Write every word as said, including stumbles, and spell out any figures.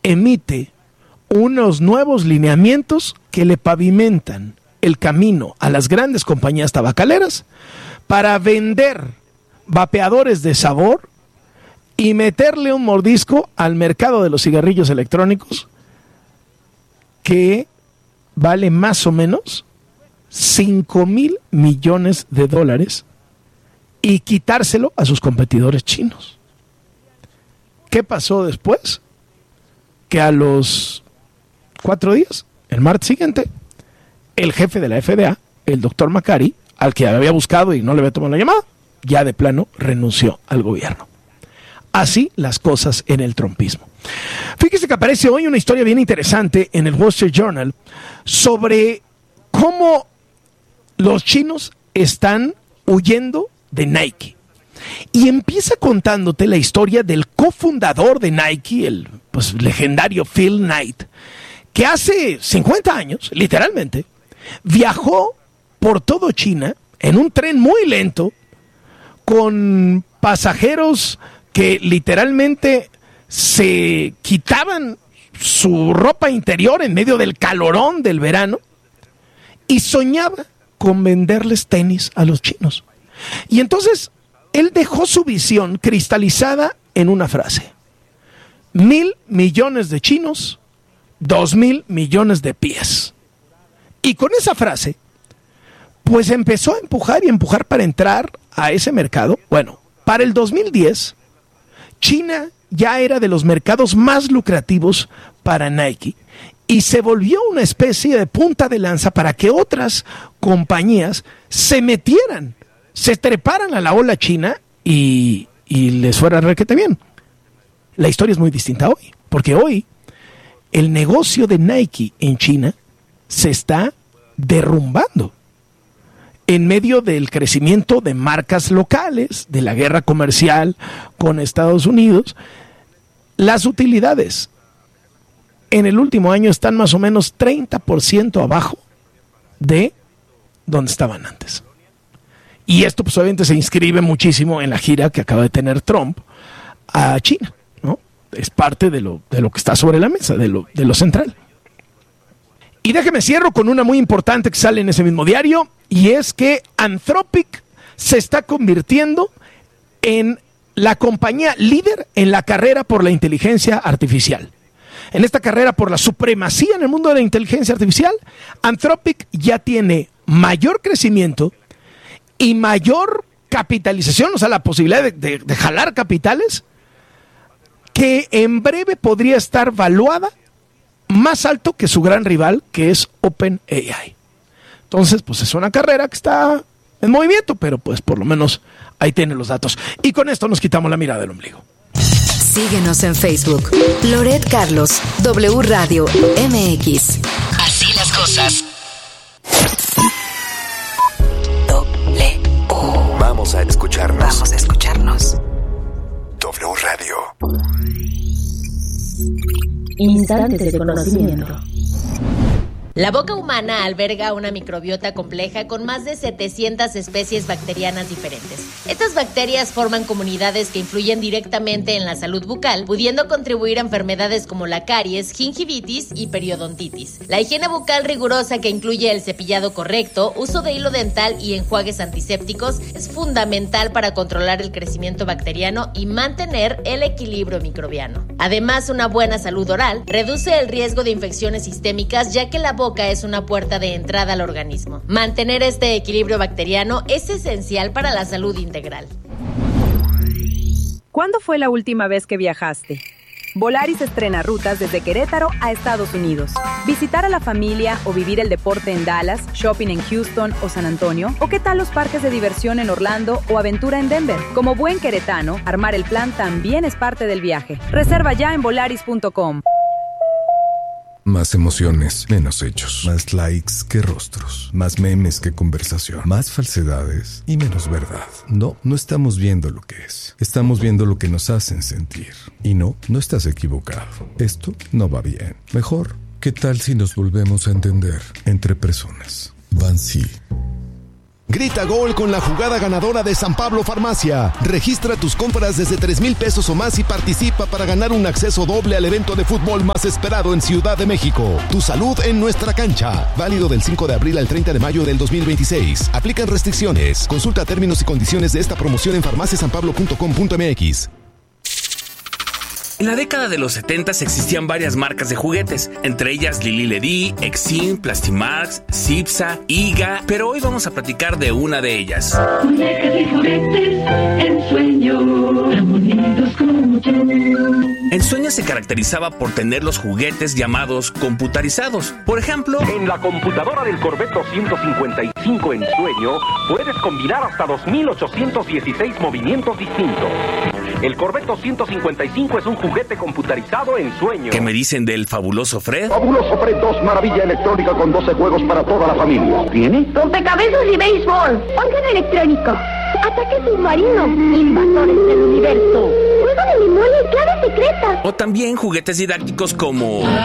emite unos nuevos lineamientos que le pavimentan el camino a las grandes compañías tabacaleras para vender vapeadores de sabor y meterle un mordisco al mercado de los cigarrillos electrónicos que vale más o menos cinco mil millones de dólares y quitárselo a sus competidores chinos. ¿Qué pasó después? Que a los cuatro días, el martes siguiente, el jefe de la F D A, el doctor Makary, al que había buscado y no le había tomado la llamada, ya de plano renunció al gobierno. Así las cosas en el trumpismo. Fíjese que aparece hoy una historia bien interesante en el Wall Street Journal sobre cómo los chinos están huyendo de Nike. Y empieza contándote la historia del cofundador de Nike, el pues, legendario Phil Knight, que hace cincuenta años, literalmente, viajó por todo China en un tren muy lento con pasajeros que literalmente se quitaban su ropa interior en medio del calorón del verano y soñaba con venderles tenis a los chinos. Y entonces él dejó su visión cristalizada en una frase: mil millones de chinos, dos mil millones de pies. Y con esa frase, pues empezó a empujar y empujar para entrar a ese mercado. Bueno, para el dos mil diez, China ya era de los mercados más lucrativos para Nike y se volvió una especie de punta de lanza para que otras compañías se metieran, se treparan a la ola china y, y les fuera requete bien. La historia es muy distinta hoy, porque hoy el negocio de Nike en China se está derrumbando en medio del crecimiento de marcas locales, de la guerra comercial con Estados Unidos. Las utilidades en el último año están más o menos treinta por ciento abajo de donde estaban antes. Y esto pues obviamente se inscribe muchísimo en la gira que acaba de tener Trump a China, ¿no? Es parte de lo, de lo que está sobre la mesa, de lo, de lo central. Y déjeme cierro con una muy importante que sale en ese mismo diario, y es que Anthropic se está convirtiendo en la compañía líder en la carrera por la inteligencia artificial. En esta carrera por la supremacía en el mundo de la inteligencia artificial, Anthropic ya tiene mayor crecimiento y mayor capitalización, o sea, la posibilidad de, de, de jalar capitales, que en breve podría estar valuada más alto que su gran rival, que es OpenAI. Entonces, pues es una carrera que está en movimiento, pero pues por lo menos ahí tienen los datos. Y con esto nos quitamos la mirada del ombligo. Síguenos en Facebook. Loret Carlos, W Radio M X. Así las cosas. W. Vamos a escucharnos. Vamos a escucharnos. W Radio. Instantes de conocimiento. La boca humana alberga una microbiota compleja con más de setecientas especies bacterianas diferentes. Estas bacterias forman comunidades que influyen directamente en la salud bucal, pudiendo contribuir a enfermedades como la caries, gingivitis y periodontitis. La higiene bucal rigurosa, que incluye el cepillado correcto, uso de hilo dental y enjuagues antisépticos, es fundamental para controlar el crecimiento bacteriano y mantener el equilibrio microbiano. Además, una buena salud oral reduce el riesgo de infecciones sistémicas, ya que la boca es una puerta de entrada al organismo. Mantener este equilibrio bacteriano es esencial para la salud integral. ¿Cuándo fue la última vez que viajaste? Volaris estrena rutas desde Querétaro a Estados Unidos. Visitar a la familia o vivir el deporte en Dallas, shopping en Houston o San Antonio, o qué tal los parques de diversión en Orlando o aventura en Denver. Como buen queretano, armar el plan también es parte del viaje. Reserva ya en volaris punto com. Más emociones, menos hechos. Más likes que rostros. Más memes que conversación. Más falsedades y menos verdad. No, no estamos viendo lo que es. Estamos viendo lo que nos hacen sentir. Y no, no estás equivocado. Esto no va bien. Mejor, ¿qué tal si nos volvemos a entender entre personas? Bansi. Grita gol con la jugada ganadora de San Pablo Farmacia. Registra tus compras desde tres mil pesos o más y participa para ganar un acceso doble al evento de fútbol más esperado en Ciudad de México. Tu salud en nuestra cancha. Válido del cinco de abril al treinta de mayo del dos mil veintiséis. Aplican restricciones. Consulta términos y condiciones de esta promoción en farmacia san pablo punto com punto m x. En la década de los setentas existían varias marcas de juguetes, entre ellas Lili Ledy, Exim, Plastimax, Cipsa, Iga, pero hoy vamos a platicar de una de ellas. Muñecas y juguetes, Ensueño, tan bonitos como yo. Ensueño se caracterizaba por tener los juguetes llamados computarizados. Por ejemplo, en la computadora del Corvette doscientos cincuenta y cinco Ensueño puedes combinar hasta dos mil ochocientos dieciséis movimientos distintos. El Corvette doscientos cincuenta y cinco es un juguete computarizado Ensueño. ¿Qué me dicen del fabuloso Fred? Fabuloso Fred dos, maravilla electrónica con doce juegos para toda la familia. ¿Tiene? Rompecabezas y béisbol. Órgano electrónico. Ataque submarino. Invasores del universo. Juego de memoria y claves secretas. O también juguetes didácticos como